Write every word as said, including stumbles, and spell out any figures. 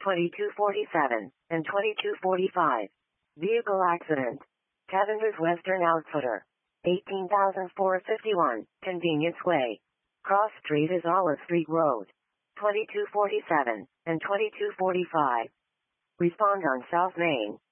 twenty-two forty-seven, and twenty-two forty-five. Vehicle accident. Cavender's Western Outfitter. eighteen thousand four hundred fifty-one, Convenience Way. Cross Street is Olive Street Road. twenty-two forty-seven, and twenty-two forty-five. Respond on South Main.